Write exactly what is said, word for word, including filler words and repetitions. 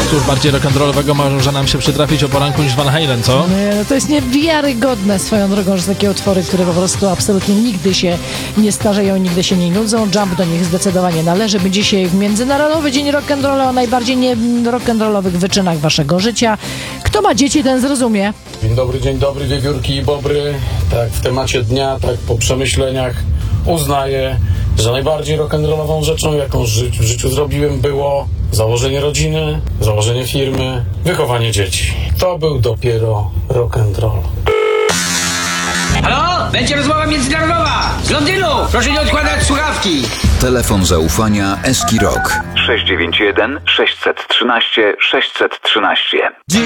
cóż, bardziej rock'n'rollowego może nam się przytrafić o poranku niż Van Halen, co? Nie, no to jest niewiarygodne swoją drogą, że takie utwory, które po prostu absolutnie nigdy się nie starzeją, nigdy się nie nudzą. Jump do nich zdecydowanie należy. My dzisiaj w Międzynarodowy Dzień Rock'n'Rolla o najbardziej nie rock'n'rollowych wyczynach waszego życia. Kto ma dzieci, ten zrozumie. Dzień dobry, dzień dobry, wiewiórki i bobry. Tak w temacie dnia, tak po przemyśleniach uznaję, że najbardziej rock'n'rollową rzeczą, jaką ży- w życiu zrobiłem, było założenie rodziny, założenie firmy, wychowanie dzieci. To był dopiero rock'n'roll. Halo? Będzie rozmowa międzynarodowa! Z Londynu! Proszę nie odkładać słuchawki! Telefon zaufania Eski Rock. sześć dziewięć jeden sześć jedna trzy sześć sześć jedna trzy.